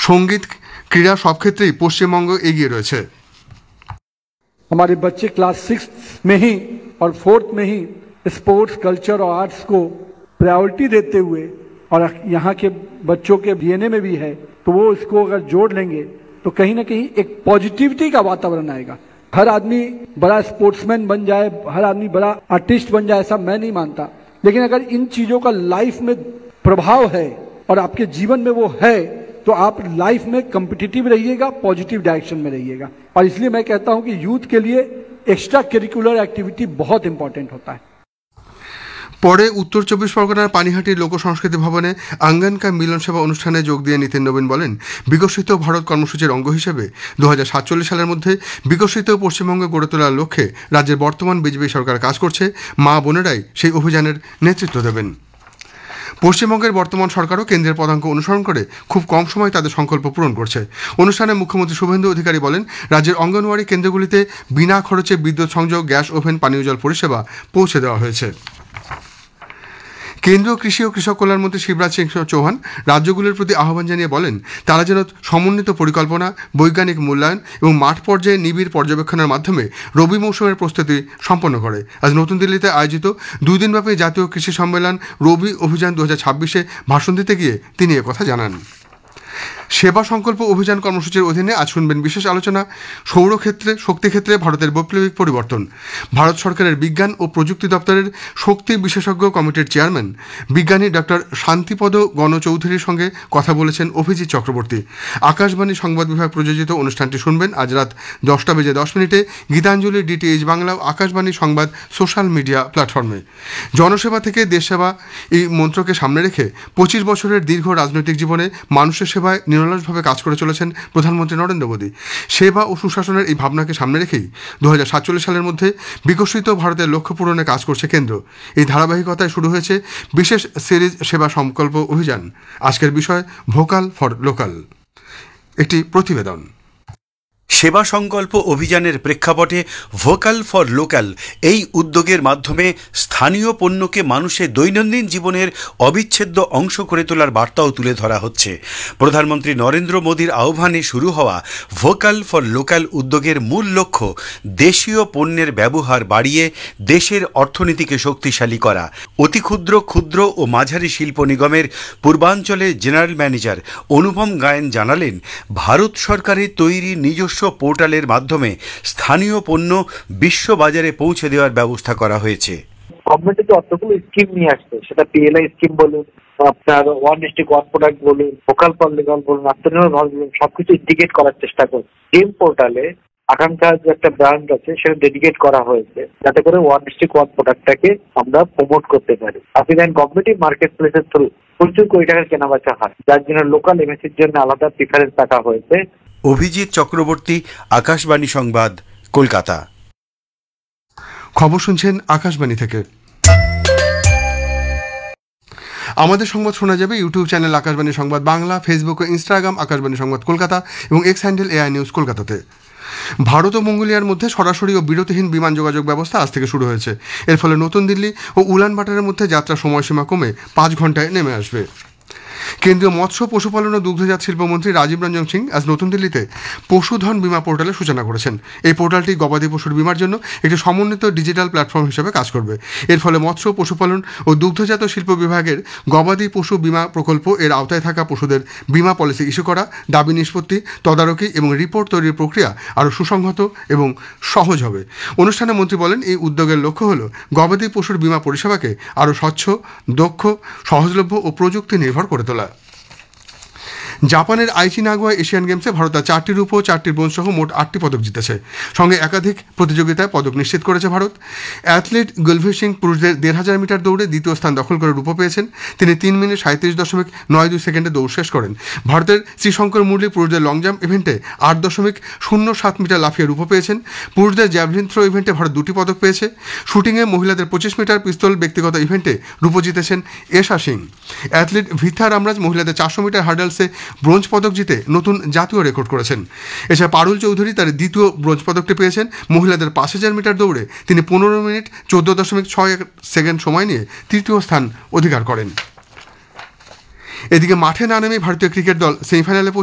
সঙ্গীত, ক্রীড়া সব ক্ষেত্রেই পশ্চিমবঙ্গ এগিয়ে রয়েছে। हमारे बच्चे क्लास 6 में ही और 4th में ही स्पोर्ट्स, कल्चर और आर्ट्स को प्रायोरिटी देते हुए, और यहाँ के बच्चों के डीएनए में भी है, तो वो इसको अगर जोड़ लेंगे तो कहीं ना कहीं एक पॉजिटिविटी का वातावरण आएगा। हर आदमी बड़ा स्पोर्ट्समैन बन जाए, हर आदमी बड़ा आर्टिस्ट बन जाए, ऐसा मैं नहीं मानता, लेकिन अगर इन चीजों का लाइफ में प्रभाव है और आपके जीवन में वो है तो आप लाइफ में कम्पिटिटिव रहिएगा, पॉजिटिव डायरेक्शन में रहिएगा। और इसलिए मैं कहता हूं कि यूथ के लिए एक्स्ट्रा करिकुलर एक्टिविटी बहुत इंपॉर्टेंट होता है। পরে উত্তর চব্বিশ পরগনার পানিহাটির লোক সংস্কৃতি ভবনে আঙ্গন কা মিলন সেবা অনুষ্ঠানে যোগ দিয়ে নিতিন নবীন বলেন, বিকশিত ভারত কর্মসূচির অঙ্গ হিসেবে 2047 সালের মধ্যে বিকশিত পশ্চিমবঙ্গ গড়ে তোলার লক্ষ্যে রাজ্যের বর্তমান বিজেপি সরকার কাজ করছে। মা বোনেরাই সেই অভিযানের নেতৃত্ব দেবেন। পশ্চিমবঙ্গের বর্তমান সরকারও কেন্দ্রের পদাঙ্ক অনুসরণ করে খুব কম সময় তাদের সংকল্প পূরণ করছে। অনুষ্ঠানে মুখ্যমন্ত্রী শুভেন্দু অধিকারী বলেন, রাজ্যের অঙ্গনওয়াড়ি কেন্দ্রগুলিতে বিনা খরচে বিদ্যুৎ সংযোগ, গ্যাস ওভেন, পানীয় জল পরিষেবা পৌঁছে দেওয়া হয়েছে। কেন্দ্রীয় কৃষি ও কৃষক কল্যাণ মন্ত্রী শিবরাজ সিং চৌহান রাজ্যগুলির প্রতি আহ্বান জানিয়ে বলেন, তারা যেন সমন্বিত পরিকল্পনা, বৈজ্ঞানিক মূল্যায়ন এবং মাঠ পর্যায়ে নিবিড় পর্যবেক্ষণের মাধ্যমে রবি মৌসুমের প্রস্তুতি সম্পন্ন করে। আজ নতুন দিল্লিতে আয়োজিত 2 দিনব্যাপী জাতীয় কৃষি সম্মেলন রবি অভিযান 2026-এ ভাষণ দিতে গিয়ে তিনি একথা জানান। সেবা সংকল্প অভিযান কর্মসূচির অধীনে আজ শুনবেন বিশেষ আলোচনা, সৌরক্ষেত্রে, শক্তিক্ষেত্রে ভারতের বৈপ্লবিক পরিবর্তন। ভারত সরকারের বিজ্ঞান ও প্রযুক্তি দপ্তরের শক্তি বিশেষজ্ঞ কমিটির চেয়ারম্যান বিজ্ঞানী ডক্টর শান্তিপদ গণচৌধুরীর সঙ্গে কথা বলেছেন অভিজিৎ চক্রবর্তী। আকাশবাণী সংবাদ বিভাগ প্রযোজিত অনুষ্ঠানটি শুনবেন আজ রাত 10:10 গীতাঞ্জলি, ডিটিএইচ বাংলা ও আকাশবাণী সংবাদ সোশ্যাল মিডিয়া প্ল্যাটফর্মে। জনসেবা থেকে দেশসেবা এই মন্ত্রকে সামনে রেখে 25 বছরের দীর্ঘ রাজনৈতিক জীবনে মানুষের সেবায় নিরলসভাবে কাজ করে চলেছেন প্রধানমন্ত্রী নরেন্দ্র মোদী। সেবা ও সুশাসনের এই ভাবনাকে সামনে রেখেই 2047 সালের মধ্যে বিকশিত ভারতের লক্ষ্য পূরণে কাজ করছে কেন্দ্র। এই ধারাবাহিকতায় শুরু হয়েছে বিশেষ সিরিজ সেবা সংকল্প অভিযান। আজকের বিষয় ভোকাল ফর লোকাল। একটি প্রতিবেদন। সেবা সংকল্প অভিযানের প্রেক্ষাপটে ভোকাল ফর লোকাল এই উদ্যোগের মাধ্যমে স্থানীয় পণ্যকে মানুষের দৈনন্দিন জীবনের অবিচ্ছেদ্য অংশ করে তোলার বার্তাও তুলে ধরা হচ্ছে। প্রধানমন্ত্রী নরেন্দ্র মোদীর আহ্বানে শুরু হওয়া ভোকাল ফর লোকাল উদ্যোগের মূল লক্ষ্য দেশীয় পণ্যের ব্যবহার বাড়িয়ে দেশের অর্থনীতিকে শক্তিশালী করা। অতি ক্ষুদ্র, ক্ষুদ্র ও মাঝারি শিল্প নিগমের পূর্বাঞ্চলের জেনারেল ম্যানেজার অনুপম গায়েন জানালেন, ভারত সরকারের তৈরি নিজস্ব পোর্টালের মাধ্যমে স্থানীয় পণ্য বিশ্ব বাজারে পৌঁছে দেওয়ার ব্যবস্থা করা হয়েছে। গভর্নমেন্ট যে অতগুলো স্কিম নিয়ে আসছে, সেটা পিএলআই স্কিম বলুন, আপনার 1:1 প্রোডাক্ট বলুন, ভোকাল ফর লোকাল বলুন, আত্মনির্ভর ভারত বলুন, সবকিছু ইন্টিগ্রেট করার চেষ্টা করছে। গেম পোর্টালে আকাঙ্ক্ষার যে একটা ব্র্যান্ড আছে সেটা ডেডিকেট করা হয়েছে, যাতে করে 1:1 প্রোডাক্টটাকে আমরা প্রমোট করতে পারি। আপনি দেখেন কম্পিটিভ মার্কেট প্লেসের থ্রু প্রচুর কোটি টাকার কেনাবেচা হয়, যার জন্য লোকাল এমএসির জন্য আলাদা প্রিফারেন্স রাখা হয়েছে। অভিজিৎ চক্রবর্তী, আকাশবাণী সংবাদ, কলকাতা। খবর শুনছেন আকাশবাণী থেকে। আমাদের সংবাদ শোনা যাবে ইউটিউব চ্যানেল আকাশবাণী সংবাদ বাংলা, ফেসবুক ও ইনস্টাগ্রাম আকাশবাণী সংবাদ কলকাতা এবং এক্স হ্যান্ডেল এআই নিউজ কলকাতাতে। ভারত ও মঙ্গোলিয়ার মধ্যে সরাসরি ও বিরতিহীন বিমান যোগাযোগ ব্যবস্থা আজ থেকে শুরু হয়েছে। এর ফলে নতুন দিল্লি ও উলানবাটারের মধ্যে যাত্রার সময়সীমা কমে 5 ঘন্টায় নেমে আসবে। কেন্দ্রীয় মৎস্য, পশুপালন ও দুগ্ধজাত শিল্পমন্ত্রী রাজীব রঞ্জন সিং আজ নতুন দিল্লিতে পশুধন বীমা পোর্টালের সূচনা করেছেন। এই পোর্টালটি গবাদি পশুর বীমার জন্য একটি সমন্বিত ডিজিটাল প্ল্যাটফর্ম হিসেবে কাজ করবে। এর ফলে মৎস্য, পশুপালন ও দুগ্ধজাত শিল্প বিভাগের গবাদি পশু বীমা প্রকল্প এর আওতায় থাকা পশুদের বীমা পলিসি ইস্যু করা, দাবি নিষ্পত্তি, তদারকি এবং রিপোর্ট তৈরির প্রক্রিয়া আরও সুসংহত এবং সহজ হবে। অনুষ্ঠানে মন্ত্রী বলেন, এই উদ্যোগের লক্ষ্য হল গবাদি পশুর বীমা পরিষেবাকে আরও স্বচ্ছ, দক্ষ, সহজলভ্য ও প্রযুক্তি নির্ভর করে তোলা। জাপানের আইচি নাগোয়া এশিয়ান গেমসে ভারত 4টি রূপ ও 4টি ব্রোঞ্জ সহ মোট 8টি পদক জিতেছে। সঙ্গে একাধিক প্রতিযোগিতায় পদক নিশ্চিত করেছে ভারত। অ্যাথলিট গুলভীর সিং পুরুষদের 1500 মিটার দৌড়ে দ্বিতীয় স্থান দখল করে রূপ পেয়েছেন। তিনি 3 মিনিট 37.92 সেকেন্ডে দৌড় শেষ করেন। ভারতের শ্রীশঙ্কর মুরলী পুরুষদের লং জাম্প ইভেন্টে 8.07 মিটার লাফিয়ে রূপ পেয়েছেন। পুরুষদের জ্যাভলিন থ্রো ইভেন্টে ভারত 2টি পদক পেয়েছে। শুটিংয়ে মহিলাদের 25 মিটার পিস্তল ব্যক্তিগত ইভেন্টে রূপ জিতেছেন এশা সিং। অ্যাথলিট ভিথা রামরাজ মহিলাদের 400 মিটার হার্ডেলসে ব্রোঞ্জ পদক জিতে নতুন জাতীয় রেকর্ড করেছেন। এছাড়া পারুল চৌধুরী তার দ্বিতীয় ব্রোঞ্জ পদকটি পেয়েছেন। মহিলাদের 5000 মিটার দৌড়ে তিনি 15 মিনিট 14.61 সেকেন্ড সময় নিয়ে তৃতীয় স্থান অধিকার করেন। এদিকে মাঠে না নেমে ভারতীয় ক্রিকেট দল সেমিফাইনালে